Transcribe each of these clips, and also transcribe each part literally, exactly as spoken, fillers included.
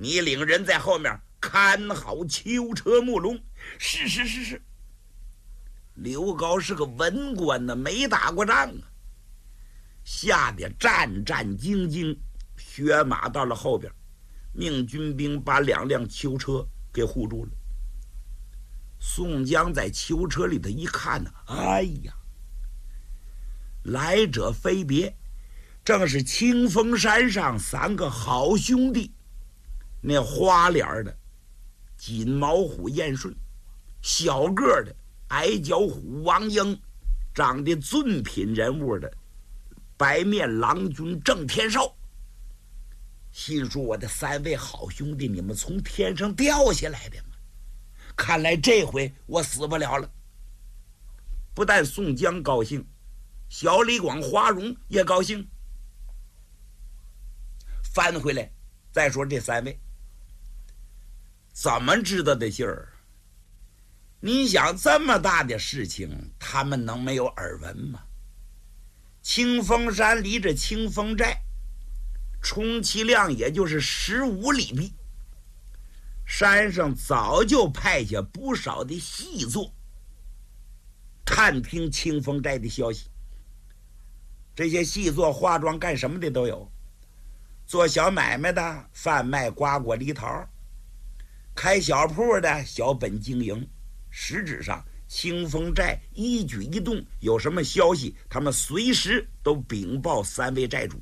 你领人在后面看好囚车木龙。是是是是。刘高是个文官呢，没打过仗啊，吓得战战兢兢，跃马到了后边，命军兵把两辆囚车给护住了。宋江在囚车里头一看呢，哎呀，来者非别，正是清风山上三个好兄弟，那花脸的金毛虎燕顺，小个的矮脚虎王英，长得尊品人物的白面郎君郑天寿。心说我的三位好兄弟，你们从天上掉下来的吗？看来这回我死不了了。不但宋江高兴，小李广、花荣也高兴。翻回来再说这三位怎么知道的信儿？你想这么大的事情，他们能没有耳闻吗？清风山离着清风寨充其量也就是十五里地，山上早就派下不少的细作探听清风寨的消息。这些细作化妆干什么的都有，做小买卖的贩卖瓜果梨桃，开小铺的小本经营。实质上清风寨一举一动有什么消息，他们随时都禀报三位寨主。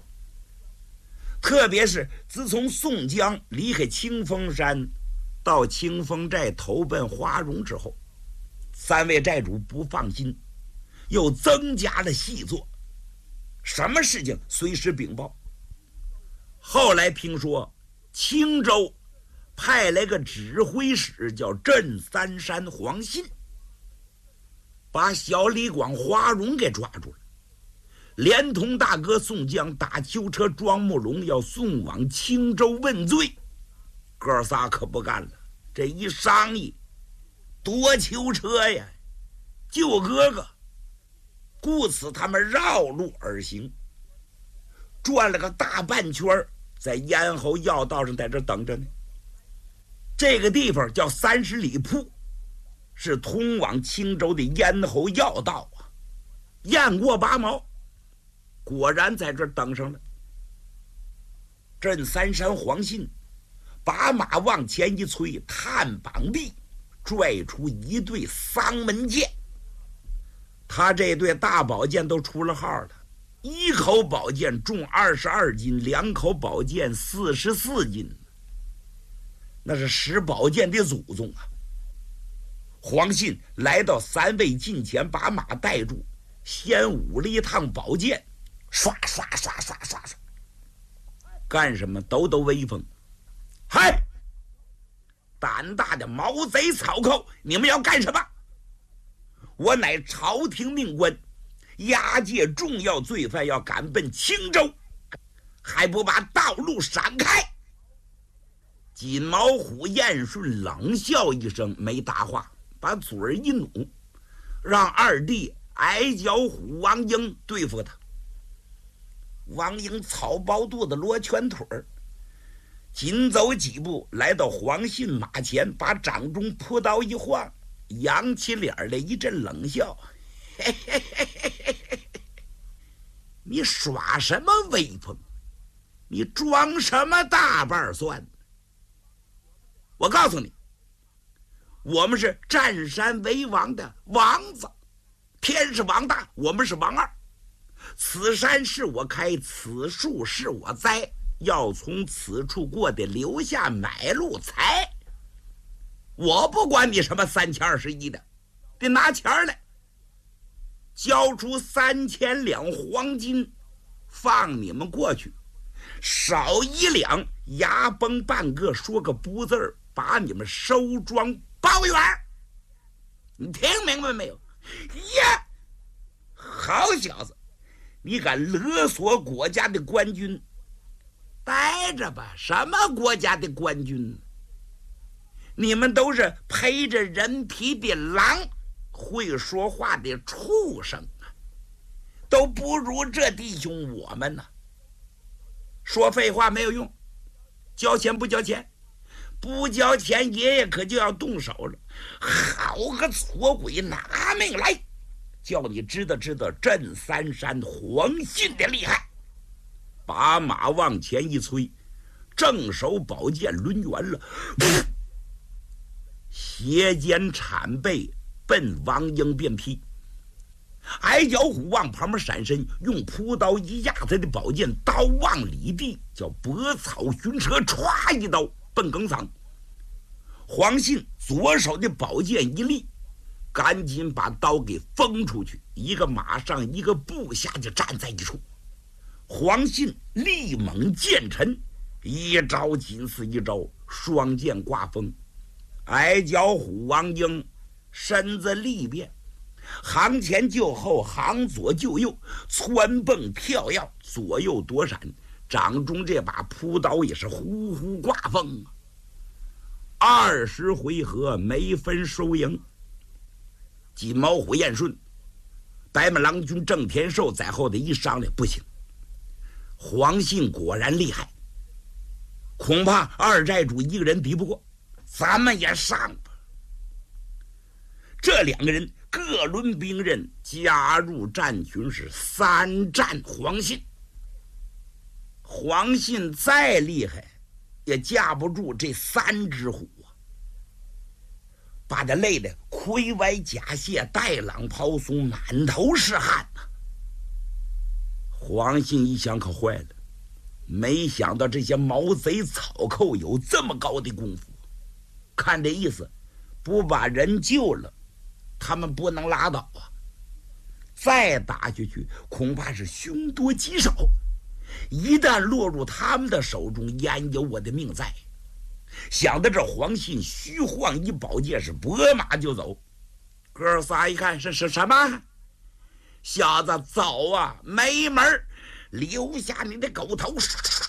特别是自从宋江离开清风山到清风寨投奔花荣之后，三位寨主不放心，又增加了细作，什么事情随时禀报。后来听说青州派来个指挥使叫镇三山黄信，把小李广、花荣给抓住了，连同大哥宋江打囚车庄木龙要送往青州问罪。哥仨可不干了，这一商议夺囚车呀，救哥哥，故此他们绕路而行，转了个大半圈，在咽喉要道上在这等着呢。这个地方叫三十里铺，是通往青州的咽喉要道啊。雁过拔毛，果然在这儿等上了。镇三山黄信把马往前一催，探膀臂拽出一对丧门剑。他这对大宝剑都出了号了，一口宝剑重二十二斤，两口宝剑四十四斤，那是使宝剑的祖宗啊！黄信来到三位近前，把马带住，先舞了一趟宝剑，刷刷刷刷刷刷，干什么？抖抖威风。嗨，胆大的毛贼草寇，你们要干什么？我乃朝廷命官，押解重要罪犯要赶奔青州，还不把道路闪开？金毛虎燕顺冷笑一声，没答话，把嘴儿一努，让二弟矮脚虎王英对付他。王英草包肚子罗拳腿儿，紧走几步来到黄信马前，把掌中朴刀一晃，扬起脸来一阵冷笑，嘿嘿嘿嘿嘿嘿，你耍什么威风？你装什么大瓣蒜？我告诉你，我们是占山为王的王子，天是王大，我们是王二。此山是我开，此树是我栽，要从此处过得留下买路财。我不管你什么三千二十一的，得拿钱来，交出三千两黄金，放你们过去，少一两牙崩半个，说个不字儿，把你们收庄包圆。你听明白没有？呀，好小子，你敢勒索国家的官军，待着吧！什么国家的官军？你们都是披着人皮的狼，会说话的畜生啊，都不如这弟兄我们呢。说废话没有用， 交钱不交钱？不交钱，爷爷可就要动手了。好个错鬼，拿命来！叫你知道知道镇三山黄信的厉害。把马往前一催，正手宝剑抡圆了，斜肩铲背奔王英便劈。矮脚虎往旁边闪身，用朴刀一压他的宝剑，刀往里地，叫拨草寻蛇，歘一刀奔梗嗓。黄信左手的宝剑一立，赶紧把刀给封出去，一个马上一个步下就站在一处。黄信力猛剑沉，一招紧似一招，双剑挂锋。矮脚虎王英身子力变，行前就后，行左就右，窜蹦跳跃，左右躲闪，掌中这把朴刀也是呼呼挂风。二十回合没分输赢。金毛虎燕顺、白马郎君郑天寿在后的一商量，不行，黄信果然厉害，恐怕二寨主一个人比不过，咱们也上吧。这两个人各轮兵刃，加入战群，是三战黄信。黄信再厉害，也架不住这三只虎啊，把他累得盔歪甲卸，带朗袍松，满头是汗呐、啊。黄信一想，可坏了，没想到这些毛贼草寇有这么高的功夫，看这意思，不把人救了，他们不能拉倒啊！再打下去，恐怕是凶多吉少。一旦落入他们的手中，焉有我的命在？想到这，黄信虚晃一宝剑，是拨马就走。哥仨一看，是是什么？小子，走啊，没门！留下你的狗头！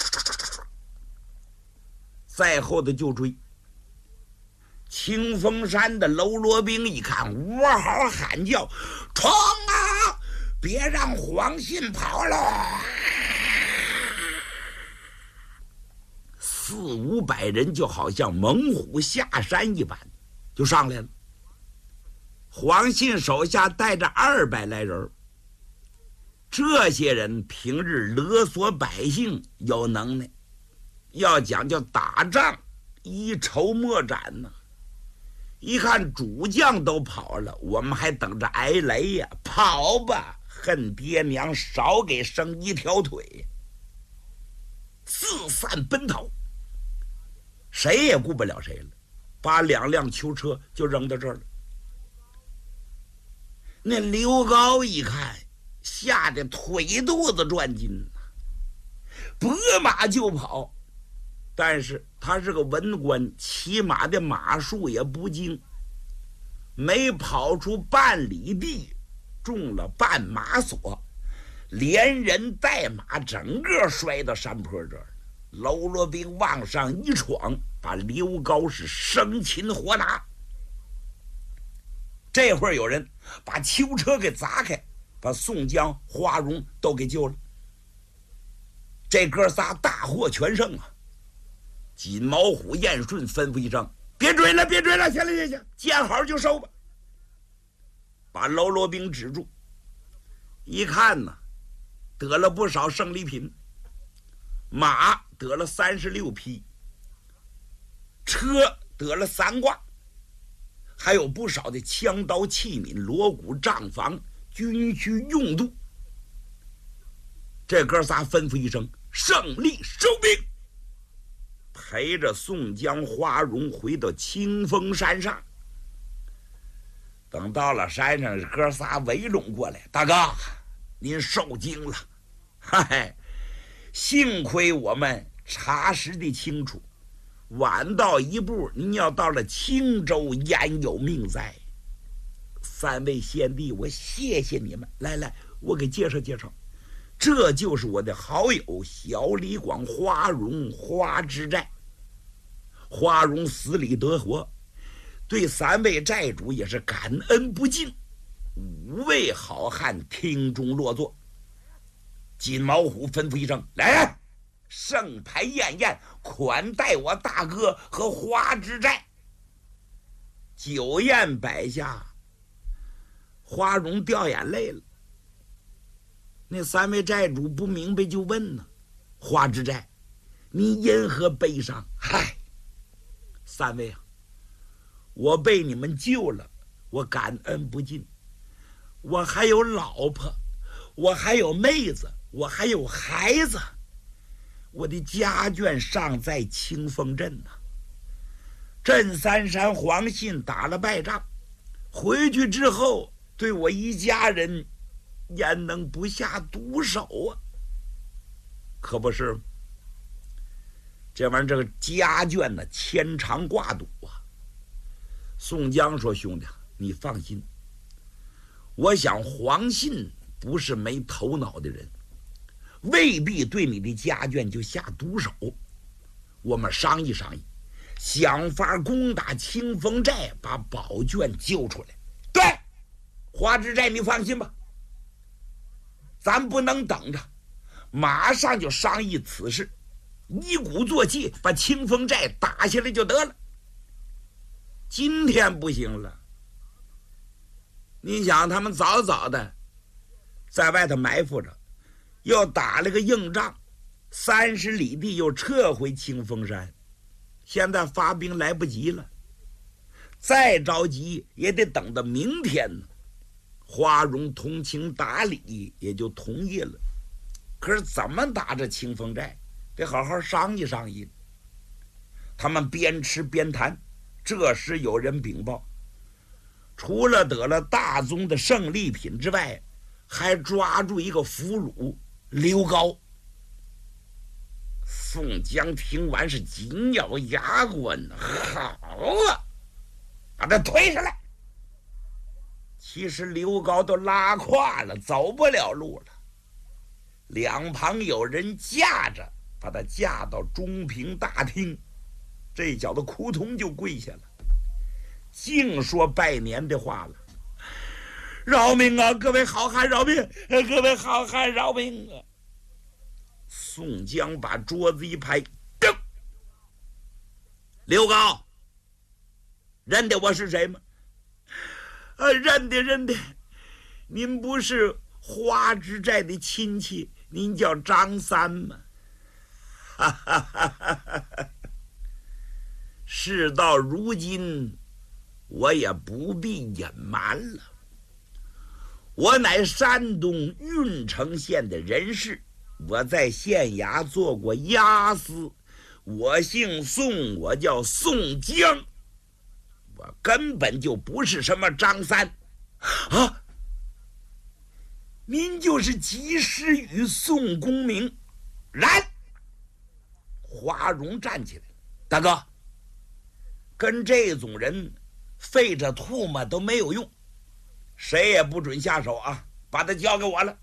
在后的就追。清风山的喽啰兵一看，呜嚎喊叫：“冲啊！别让黄信跑了！”四五百人就好像猛虎下山一般，就上来了。黄信手下带着二百来人，这些人平日勒索百姓有能耐，要讲究打仗，一筹莫展呢、啊。一看主将都跑了，我们还等着挨雷呀、啊！跑吧，恨爹娘少给生一条腿！四散奔逃，谁也顾不了谁了，把两辆囚车就扔到这儿了。那刘高一看，吓得腿肚子转筋，拨马就跑。但是他是个文官，骑马的马术也不精，没跑出半里地，中了半马索，连人带马整个摔到山坡这儿。喽啰兵往上一闯，把刘高是生擒活拿。这会儿有人把囚车给砸开，把宋江、花荣都给救了。这哥仨大获全胜啊！锦毛虎燕顺吩咐一声：“别追了，别追了，行了行行，见好就收吧。”把喽啰兵止住。一看呢，得了不少胜利品，马得了三十六匹，车得了三挂，还有不少的枪刀器皿、锣鼓帐房、军需用度。这哥仨吩咐一声：“胜利收兵！”陪着宋江、花荣回到清风山上。等到了山上，哥仨围拢过来：“大哥，您受惊了，嗨，幸亏我们查实的清楚，晚到一步，您要到了青州，焉有命在？三位贤弟，我谢谢你们。来来，我给介绍介绍，这就是我的好友小李广、花荣、花之寨。花荣死里得活，对三位寨主也是感恩不尽。五位好汉听中落座。金毛虎吩咐一声：“来人， 盛牌宴宴，款待我大哥和花之寨。酒宴摆下，花荣掉眼泪了。那三位寨主不明白就问呢：“花之寨，你因何悲伤？”嗨，三位啊，我被你们救了，我感恩不尽。我还有老婆，我还有妹子，我还有孩子，我的家眷尚在清风镇呢。镇三山黄信打了败仗，回去之后对我一家人焉能不下毒手啊？可不是吗？这玩意儿这个家眷呢，牵肠挂肚啊。宋江说：“兄弟，你放心，我想黄信不是没头脑的人，未必对你的家眷就下毒手。我们商议商议，想法攻打清风寨，把宝卷救出来。对，花之寨你放心吧，咱不能等着，马上就商议此事，一鼓作气把清风寨打下来就得了。今天不行了，你想他们早早的在外头埋伏着，又打了个硬仗，三十里地又撤回清风山，现在发兵来不及了，再着急也得等到明天呢。花荣通情达理，也就同意了。可是怎么打这清风寨，得好好商议商议。他们边吃边谈，这时有人禀报，除了得了大宗的胜利品之外，还抓住一个俘虏刘高。宋江听完是紧咬牙关，好啊，把他推上来。其实刘高都拉胯了，走不了路了，两旁有人架着，把他架到中平大厅。这小子扑通就跪下了，净说拜年的话了：“饶命啊，各位好汉饶命，各位好汉饶命啊！”宋江把桌子一拍：“刘高，认得我是谁吗？”“啊，认得认得，您不是花之寨的亲戚，您叫张三吗？”哈哈哈哈哈！事到如今，我也不必隐瞒了，我乃山东郓城县的人士，我在县衙做过押司，我姓宋，我叫宋江，我根本就不是什么张三啊！您就是及时雨宋公明。然花荣站起来：“大哥，跟这种人费着唾沫都没有用，谁也不准下手啊！把他交给我了。”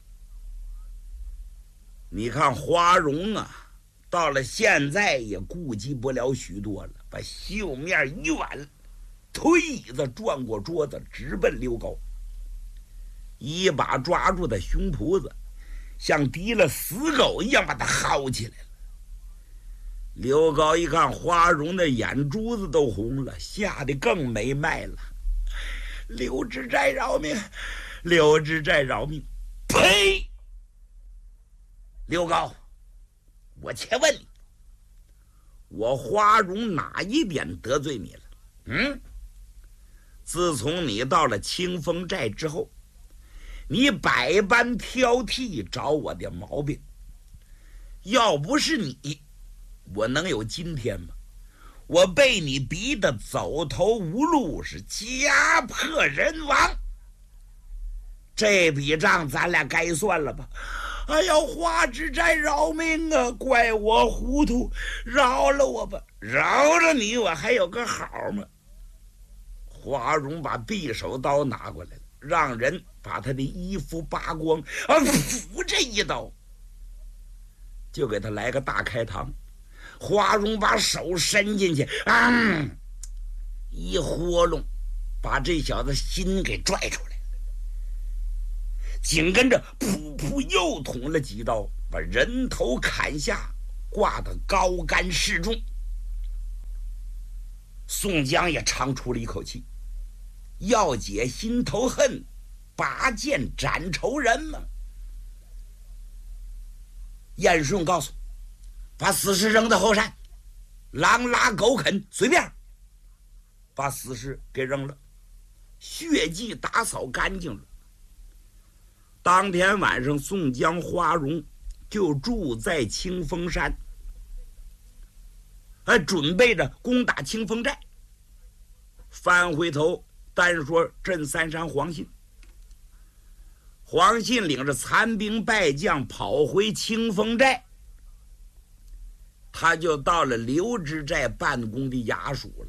你看花荣啊，到了现在也顾及不了许多了，把袖面一挽，推椅子转过桌子，直奔刘高，一把抓住他胸脯子，像提了死狗一样把他薅起来了。刘高一看花荣的眼珠子都红了，吓得更没脉了：“刘知寨饶命，刘知寨饶命！”呸！刘高，我且问你，我花荣哪一点得罪你了？嗯？自从你到了清风寨之后，你百般挑剔找我的毛病，要不是你，我能有今天吗？我被你逼得走投无路，是家破人亡。这笔账咱俩该算了吧？哎呀，花之寨饶命啊！怪我糊涂，饶了我吧！饶了你，我还有个好吗？花荣把匕首刀拿过来了，让人把他的衣服扒光，啊，扶这一刀，就给他来个大开膛。花荣把手伸进去，啊，一豁弄，把这小子心给拽出来。紧跟着噗噗又捅了几刀，把人头砍下， 挂得高杆示众。宋江也长出了一口气，要解心头恨，拔剑斩仇人嘛。燕顺告诉，把死尸扔到后山，狼拉狗啃，随便。把死尸给扔了，血迹打扫干净了。当天晚上，宋江、花荣就住在清风山，还准备着攻打清风寨。翻回头单说镇三山黄信，黄信领着残兵败将跑回清风寨，他就到了刘知寨办公的衙署了。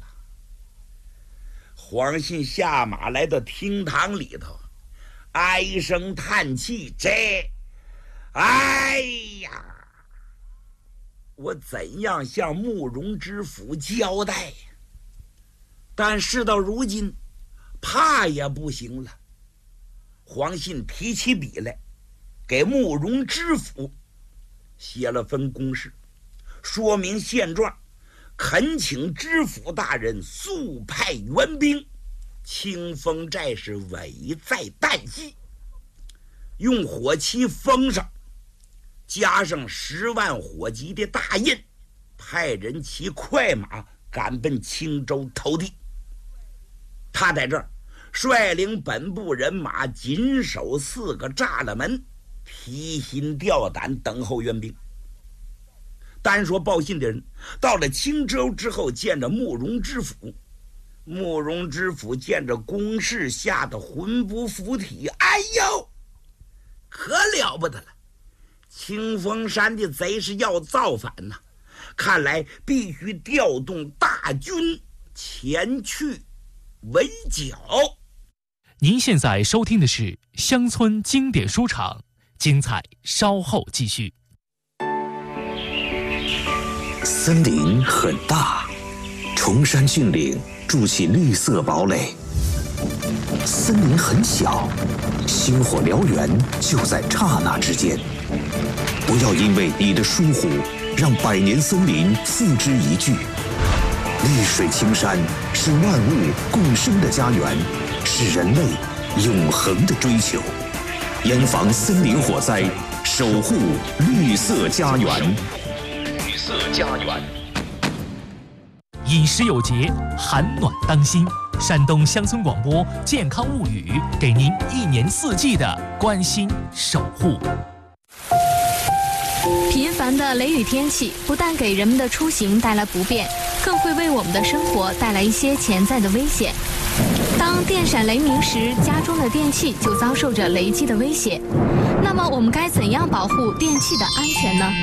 黄信下马来到厅堂里头，唉声叹气，这哎呀，我怎样向慕容知府交代呀？但事到如今，怕也不行了。黄信提起笔来，给慕容知府写了封公事，说明现状，恳请知府大人速派援兵，清风寨是危在旦夕，用火漆封上，加上十万火急的大印，派人骑快马赶奔青州投递。他在这儿率领本部人马紧守四个栅栏门，提心吊胆等候援兵。单说报信的人到了青州之后，见着慕容知府，慕容知府见着公事，吓得魂不附体。哎呦，可了不得了！清风山的贼是要造反呐、啊，看来必须调动大军前去围剿。 您现在收听的是乡村经典书场，精彩稍后继续。 森林很大，崇山峻岭筑起绿色堡垒；森林很小，星火燎原就在刹那之间。不要因为你的疏忽，让百年森林付之一炬。绿水青山是万物共生的家园，是人类永恒的追求。严防森林火灾，守护绿色家园。绿色家园。 饮食有节，寒暖当心。山东乡村广播健康物语，给您一年四季的关心守护。 频繁的雷雨天气不但给人们的出行带来不便，更会为我们的生活带来一些潜在的危险。当电闪雷鸣时，家中的电器就遭受着雷击的威胁。那么我们该怎样保护电器的安全呢？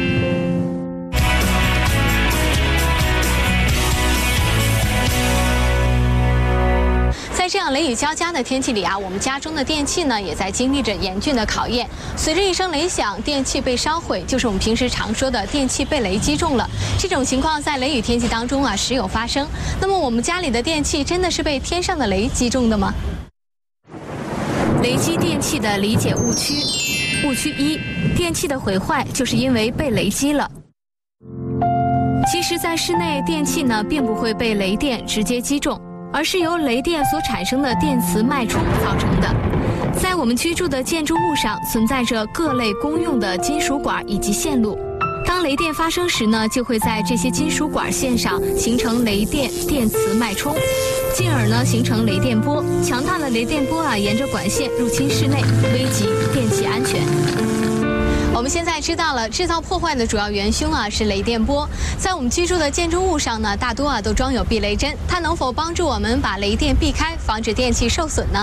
在这样雷雨交加的天气里啊，我们家中的电器呢也在经历着严峻的考验。随着一声雷响，电器被烧毁，就是我们平时常说的电器被雷击中了。这种情况在雷雨天气当中啊时有发生。那么我们家里的电器真的是被天上的雷击中的吗？雷击电器的理解误区。误区一：电器的毁坏就是因为被雷击了。其实，在室内，电器呢并不会被雷电直接击中，而是由雷电所产生的电磁脉冲造成的。在我们居住的建筑物上存在着各类公用的金属管以及线路，当雷电发生时呢，就会在这些金属管线上形成雷电电磁脉冲，进而呢形成雷电波。强大的雷电波啊，沿着管线入侵室内，危及电器安全。我们现在知道了，制造破坏的主要元凶啊是雷电波。在我们居住的建筑物上呢，大多啊都装有避雷针，它能否帮助我们把雷电避开，防止电器受损呢？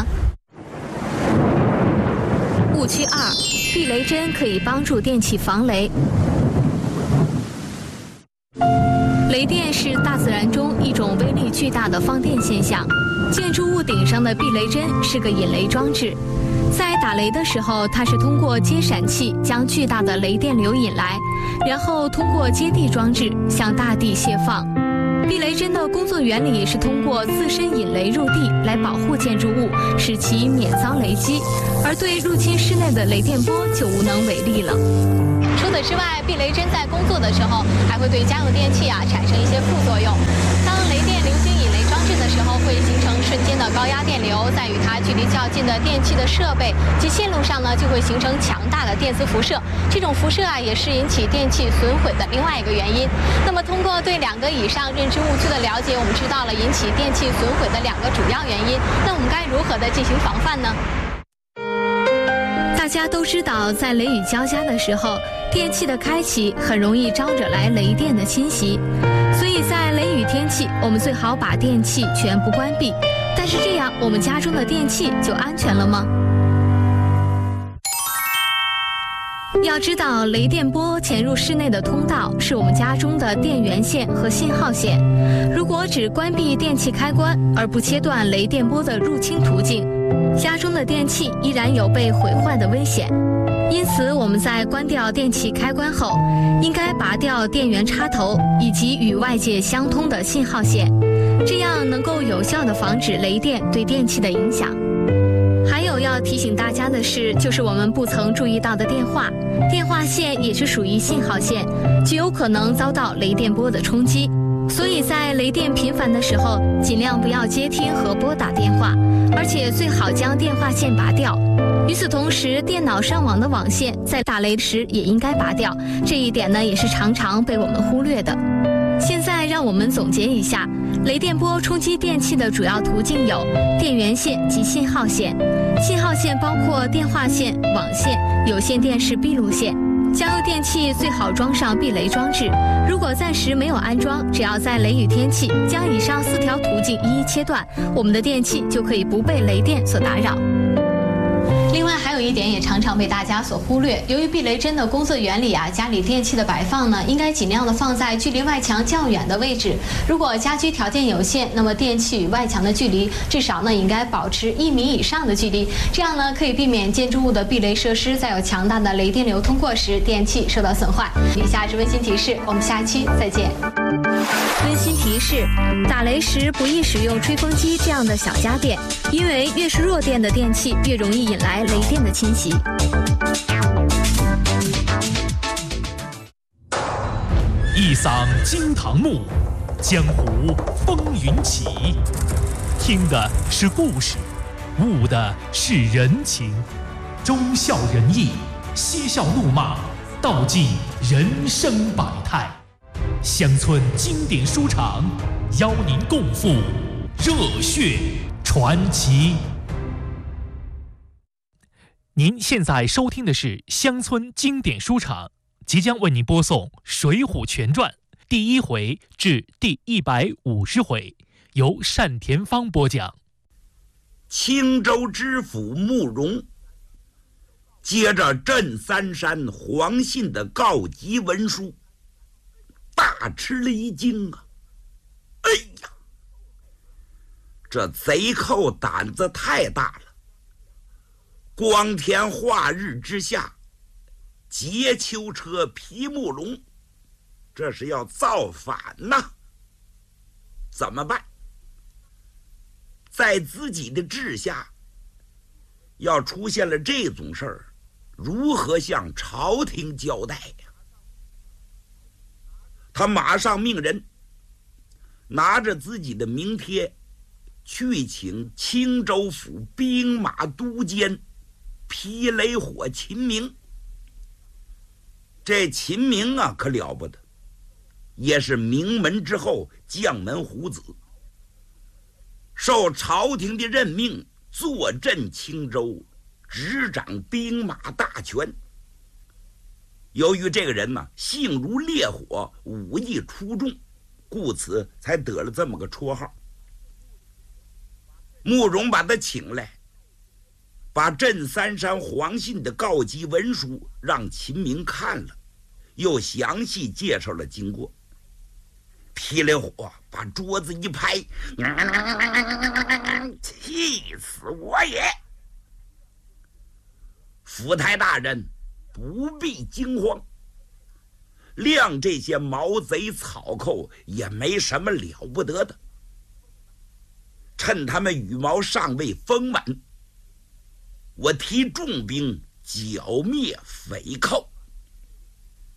误区二：避雷针可以帮助电器防雷。雷电是大自然中一种威力巨大的放电现象，建筑物顶上的避雷针是个引雷装置。在打雷的时候，它是通过接闪器将巨大的雷电流引来，然后通过接地装置向大地泄放。避雷针的工作原理是通过自身引雷入地来保护建筑物，使其免遭雷击，而对入侵室内的雷电波就无能为力了。说的此之外，避雷针在工作的时候，还会对家用电器啊产生一些副作用。当雷电流经引雷装置的时候，会形成瞬间的高压电流，在与它距离较近的电器的设备及线路上呢，就会形成强大的电磁辐射。这种辐射啊，也是引起电器损毁的另外一个原因。那么，通过对两个以上认知误区的了解，我们知道了引起电器损毁的两个主要原因。那我们该如何的进行防范呢？大家都知道，在雷雨交加的时候，电器的开启很容易招惹来雷电的侵袭，所以在雷雨天气，我们最好把电器全部关闭。但是这样，我们家中的电器就安全了吗？要知道，雷电波潜入室内的通道是我们家中的电源线和信号线。如果只关闭电器开关，而不切断雷电波的入侵途径，家中的电器依然有被毁坏的危险。因此，我们在关掉电器开关后，应该拔掉电源插头以及与外界相通的信号线，这样能够有效地防止雷电对电器的影响。还有要提醒大家的是，就是我们不曾注意到的电话，电话线也是属于信号线，极有可能遭到雷电波的冲击。所以在雷电频繁的时候，尽量不要接听和拨打电话，而且最好将电话线拔掉。与此同时，电脑上网的网线在打雷时也应该拔掉，这一点呢也是常常被我们忽略的。现在让我们总结一下，雷电波冲击电器的主要途径有电源线及信号线。信号线包括电话线、网线、有线电视闭路线。家用电器最好装上避雷装置，如果暂时没有安装，只要在雷雨天气将以上四条途径一一切断，我们的电器就可以不被雷电所打扰。另外还有一点也常常被大家所忽略，由于避雷针的工作原理啊，家里电器的摆放呢，应该尽量的放在距离外墙较远的位置。如果家居条件有限，那么电器与外墙的距离至少呢应该保持一米以上的距离，这样呢可以避免建筑物的避雷设施在有强大的雷电流通过时，电器受到损坏。以下是温馨提示，我们下期再见。温馨提示：打雷时不宜使用吹风机这样的小家电，因为越是弱电的电器，越容易引来雷电的侵袭。 一嗓惊堂木，江湖风云起。听的是故事，悟的是人情，忠孝仁义，嬉笑怒骂，道尽人生百态。乡村经典书场邀您共赴热血传奇。您现在收听的是乡村经典书场，即将为您播送《水浒全传》第一回至第一百五十回，由单田芳播讲。 青州知府慕容接着镇三山黄信的告急文书，大吃了一惊啊！哎呀，这贼寇胆子太大了！光天化日之下，劫囚车皮慕容，这是要造反呐！怎么办？在自己的治下，要出现了这种事儿，如何向朝廷交代呀？他马上命人拿着自己的名帖，去请青州府兵马都监霹雷火秦明。这秦明啊，可了不得，也是名门之后，将门虎子，受朝廷的任命，坐镇青州，执掌兵马大权。由于这个人呢、啊、性如烈火，武艺出众，故此才得了这么个绰号。慕容把他请来，把镇三山黄信的告急文书让秦明看了，又详细介绍了经过。霹雷火把桌子一拍，气死我也！府台大人不必惊慌，谅这些毛贼草寇也没什么了不得的，趁他们羽毛尚未丰满，我提重兵剿灭匪寇。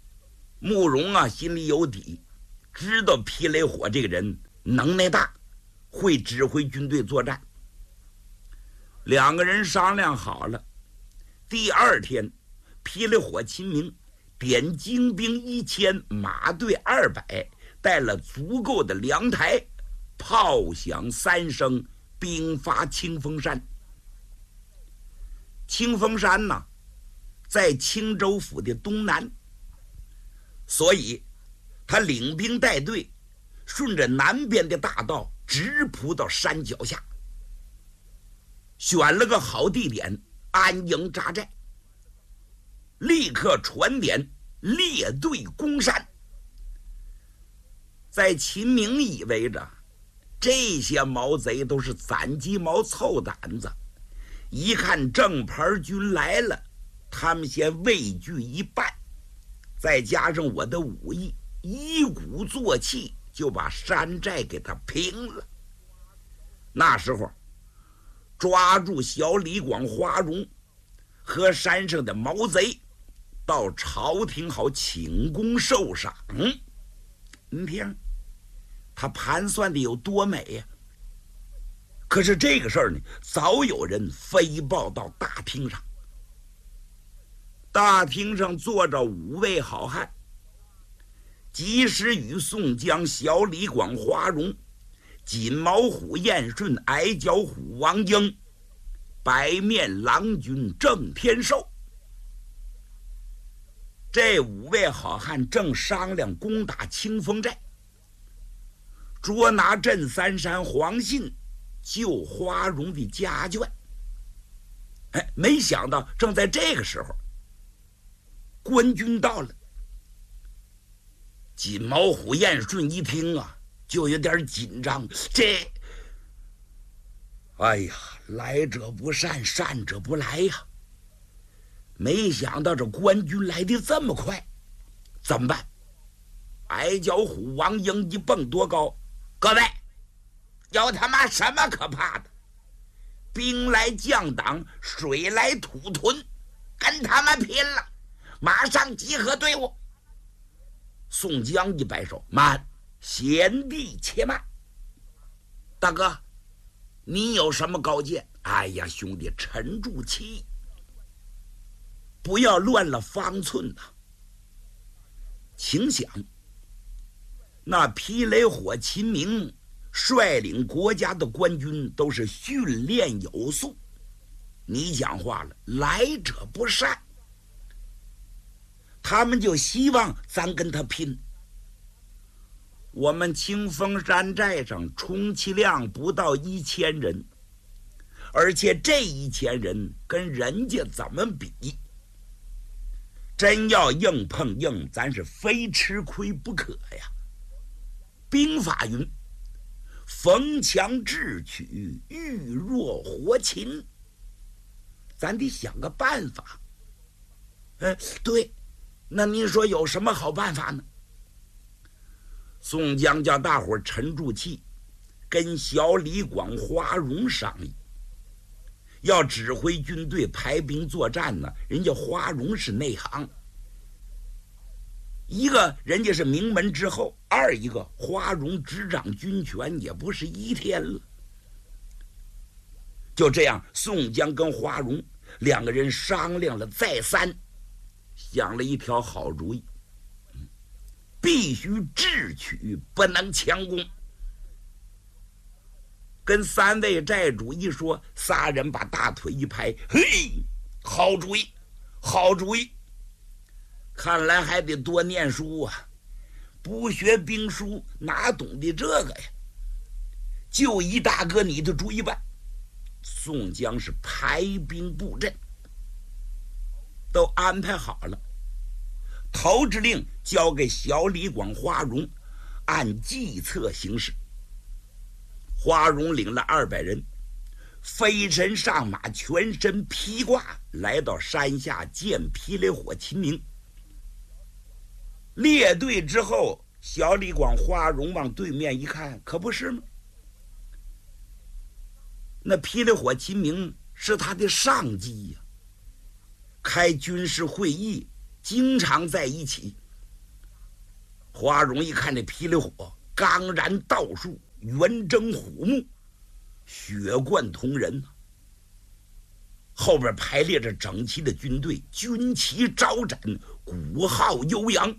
慕容啊心里有底，知道霹雷火这个人能耐大，会指挥军队作战。两个人商量好了，第二天霹雷火秦明点精兵一千，马队二百，带了足够的粮台，炮响三声，兵发清风山。清风山呢，在青州府的东南，所以他领兵带队，顺着南边的大道直扑到山脚下，选了个好地点安营扎寨，立刻传点列队攻山。在秦明以为着这些毛贼都是攒鸡毛凑胆子，一看正牌军来了，他们先畏惧一半，再加上我的武艺，一鼓作气就把山寨给他平了。那时候抓住小李广、花荣和山上的毛贼，到朝廷好请功受赏。你听他盘算的有多美呀！可是这个事儿呢，早有人飞报到大厅上。大厅上坐着五位好汉，及时雨、宋江、小李广、花荣、锦毛虎燕顺、矮脚虎王英、白面郎君郑天寿。这五位好汉正商量攻打清风寨，捉拿镇三山黄信，救花荣的家眷。哎，没想到正在这个时候，官军到了。锦毛虎燕顺一听啊，就有点紧张。这，哎呀，来者不善，善者不来呀！没想到这官军来的这么快，怎么办？矮脚虎王英一蹦多高，各位，有他妈什么可怕的？兵来将挡，水来土屯，跟他们拼了！马上集合队伍。宋江一摆手，慢，贤弟且慢。大哥，你有什么高见？哎呀，兄弟，沉住气，不要乱了方寸呐！请想，那霹雷火秦明率领国家的官军都是训练有素，你讲话了，来者不善，他们就希望咱跟他拼。我们清风山寨上充其量不到一千人，而且这一千人跟人家怎么比？真要硬碰硬，咱是非吃亏不可呀。兵法云：逢强智取，遇弱活擒。咱得想个办法。哎，对，那您说有什么好办法呢？宋江叫大伙沉住气，跟小李广、花荣商议，要指挥军队排兵作战呢。人家花荣是内行，一个人家是名门之后，二一个花荣执掌军权也不是一天了。就这样，宋江跟花荣两个人商量了再三，想了一条好主意，必须智取，不能强攻。跟三位寨主一说，仨人把大腿一拍，嘿，好主意，好主意！看来还得多念书啊，不学兵书哪懂得这个呀？就一大哥你的主意办。宋江是排兵布阵，都安排好了。头之令交给小李广、花荣，按计策行事。花荣领了二百人，飞身上马，全身披挂，来到山下见霹雷火秦明。列队之后，小李广、花荣往对面一看，可不是吗？那霹雷火秦明是他的上级呀，开军事会议经常在一起。 花荣一看这霹雳火刚然道术，圆睁虎目，血贯瞳人，后边排列着整齐的军队，军旗招展，鼓号悠扬，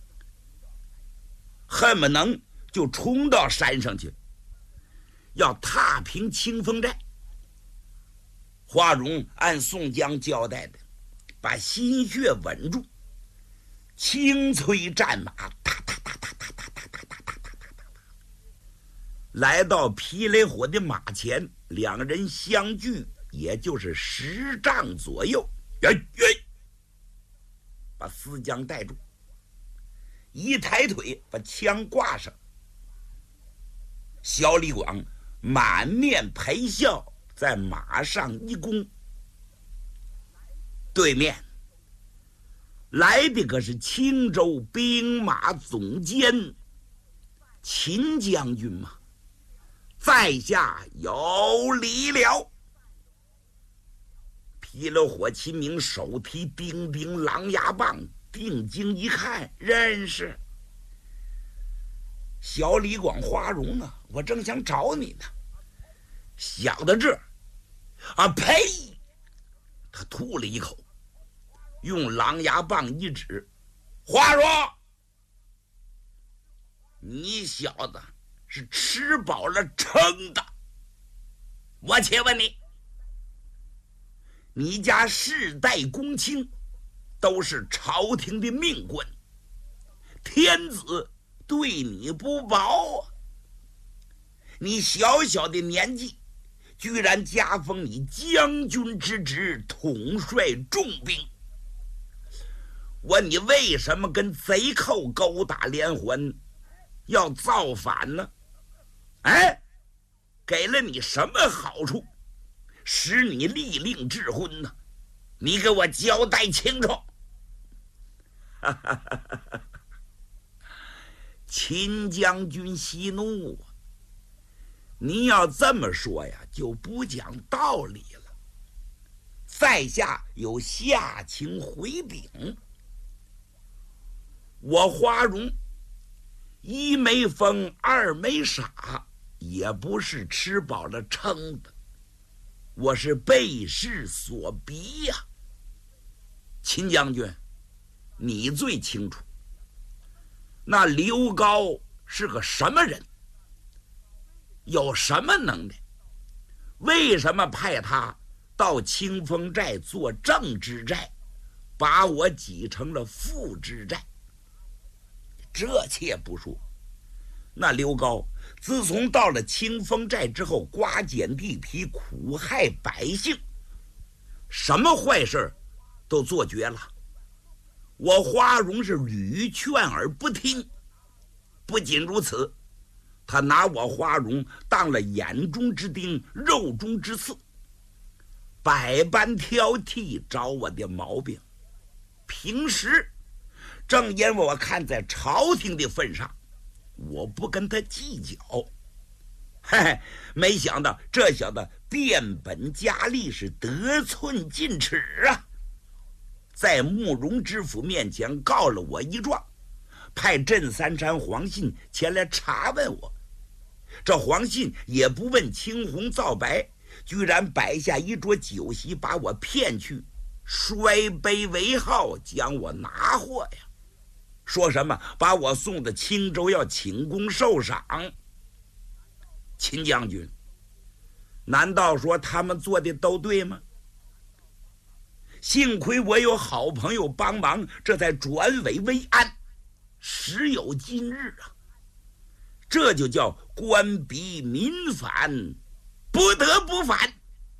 恨不能就冲到山上去，要踏平清风寨。花荣按宋江交代的，把心血稳住，轻催战马，哒哒哒哒哒哒哒哒哒哒哒哒，来到霹雳火的马前，两人相距也就是十丈左右。哎哎，把思江带住，一抬腿把枪挂上。小李广满面陪笑，在马上一弓。对面来的可是青州兵马总监秦将军嘛，在下有礼了。霹雳火秦明手提钉钉狼牙棒，定睛一看，认识小李广花荣啊，我正想找你呢。想到这儿啊，呸！他吐了一口，用狼牙棒一指，花荣，你小子是吃饱了撑的。我且问你，你家世代公卿，都是朝廷的命官，天子对你不薄啊！你小小的年纪，居然加封你将军之职，统帅重兵。问你为什么跟贼寇勾打连环，要造反呢？哎，给了你什么好处，使你立令智昏呢？你给我交代清楚。哈哈哈哈哈！秦将军息怒，你要这么说呀，就不讲道理了。在下有下情回禀，我花荣一没疯，二没傻，也不是吃饱了撑的，我是被事所逼呀。秦将军，你最清楚，那刘高是个什么人，有什么能耐？为什么派他到清风寨做正之寨，把我挤成了副之寨？这且不说，那刘高自从到了清风寨之后，刮减地皮，苦害百姓，什么坏事都做绝了。我花荣是屡劝而不听，不仅如此，他拿我花荣当了眼中之钉，肉中之刺，百般挑剔，找我的毛病。平时正因为我看在朝廷的份上，我不跟他计较，嘿嘿，没想到这小子变本加厉，是得寸进尺啊！在慕容知府面前告了我一状，派镇三山黄信前来查问我。这黄信也不问青红皂白，居然摆下一桌酒席，把我骗去，摔杯为号，将我拿货呀！说什么把我送到青州要请功受赏。秦将军，难道说他们做的都对吗？幸亏我有好朋友帮忙，这才转危为安，时有今日啊！这就叫官逼民反，不得不反。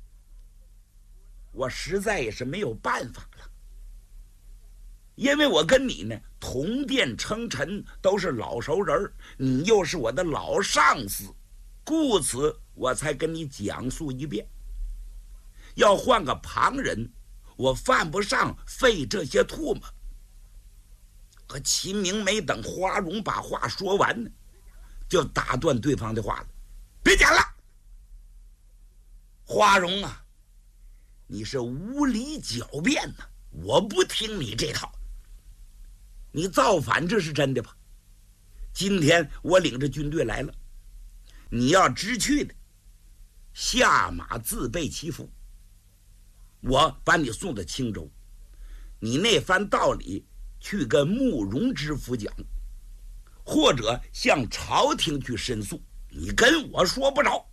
我实在也是没有办法了，因为我跟你呢同殿称臣，都是老熟人，你又是我的老上司，故此我才跟你讲述一遍。要换个旁人，我犯不上费这些唾沫。可秦明没等花荣把话说完呢，就打断对方的话了：“别讲了，花荣啊，你是无理狡辩呢，我不听你这套。你造反这是真的吧？ 今天我领着军队来了，你要知趣的下马自备其服，我把你送到青州，你那番道理去跟慕容知府讲，或者向朝廷去申诉，你跟我说不着。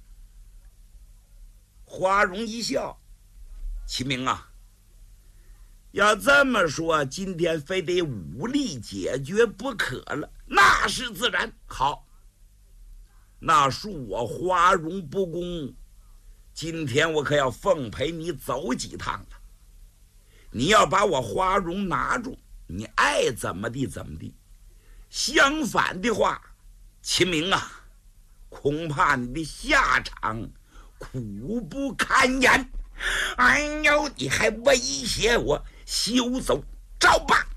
花荣一笑，启明啊，要这么说，今天非得武力解决不可了，那是自然。好，那恕我花荣不公，今天我可要奉陪你走几趟了。你要把我花荣拿住，你爱怎么地怎么地。相反的话，启明啊，恐怕你的下场苦不堪言。哎呦，你还威胁我，休走，招吧！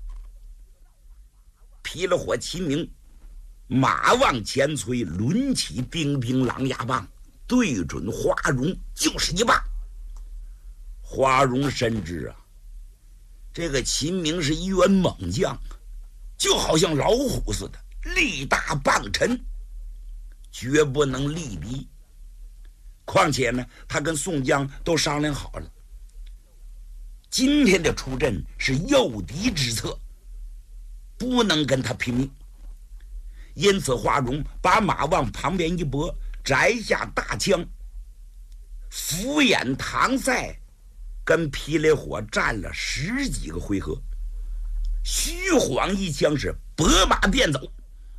劈了火齐鸣，马往前催，抡起叮叮狼牙棒，对准花荣就是一棒。花荣深知啊，这个秦明是一员猛将，就好像老虎似的，力大棒沉，绝不能力敌。况且呢，他跟宋江都商量好了，今天的出阵是诱敌之策，不能跟他拼命。因此花荣把马往旁边一拨，摘下大枪，俯眼搪塞，跟霹雳火战了十几个回合，虚晃一枪是拨马便走。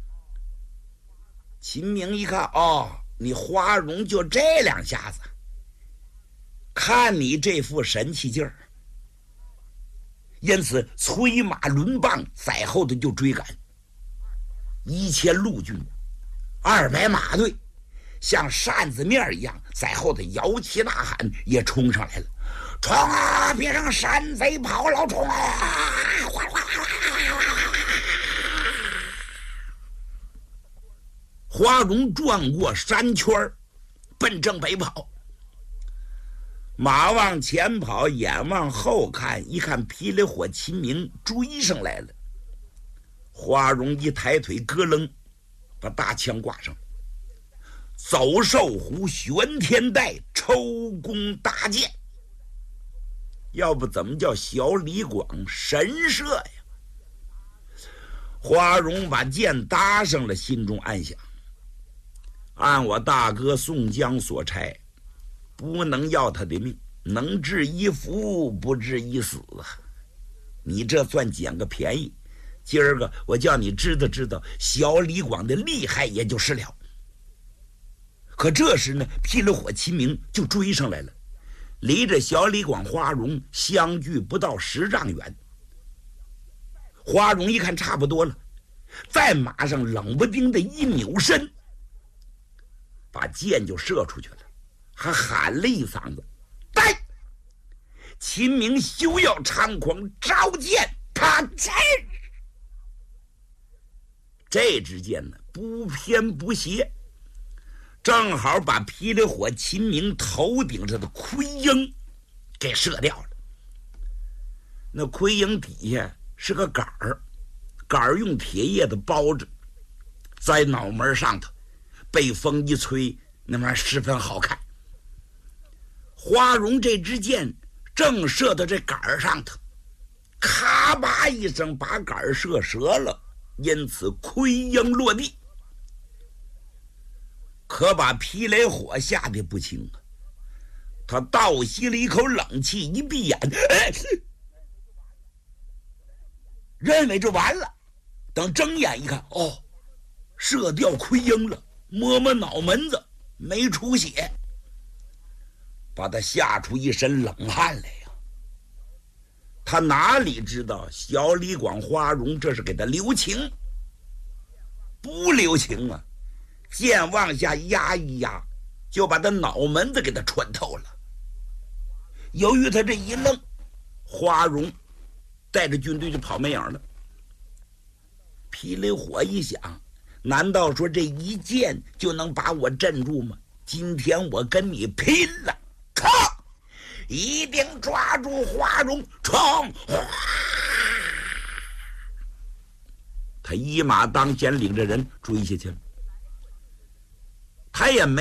秦明一看，哦，你花荣就这两下子，看你这副神气劲儿，因此催马抡棒在后头就追赶。一千陆军二百马队像扇子面一样在后头摇旗呐喊，也冲上来了。冲啊，别让山贼跑了，冲啊！花荣转过山圈，奔正北跑。马往前跑，眼往后看，一看霹雳火秦明追上来了。花荣一抬腿，咯楞把大枪挂上，走兽弧，玄天带，抽弓搭箭。要不怎么叫小李广神射呀？花荣把箭搭上了，心中暗想，按我大哥宋江所差，不能要他的命，能治一夫不治一死啊！你这算捡个便宜，今儿个我叫你知道知道小李广的厉害也就是了。可这时呢，霹雳火齐鸣就追上来了，离着小李广花荣相距不到十丈远。花荣一看差不多了，在马上冷不丁的一扭身，把箭就射出去了，还喊了一嗓子：“呆！”秦明休要猖狂，招箭！他这这支箭呢，不偏不斜，正好把霹雳火秦明头顶上的盔缨给射掉了。那盔缨底下是个杆儿，杆儿用铁叶子包着，在脑门上头，被风一吹，那玩意儿十分好看。花荣这支箭正射到这杆儿上头，咔吧一声把杆儿射折了，因此盔缨落地。可把霹雳火吓得不轻啊！他倒吸了一口冷气，一闭眼，哎，认为这完了。等睁眼一看，哦，射掉盔缨了，摸摸脑门子没出血，把他吓出一身冷汗来呀！他哪里知道小李广花荣这是给他留情？不留情啊！剑往下压一压，就把他脑门子给他穿透了。由于他这一愣，花荣带着军队就跑没影了。霹雳火一想，难道说这一箭就能把我镇住吗？今天我跟你拼了！靠！一定抓住花荣，冲！ 他一马当先领着人追下去了。他也没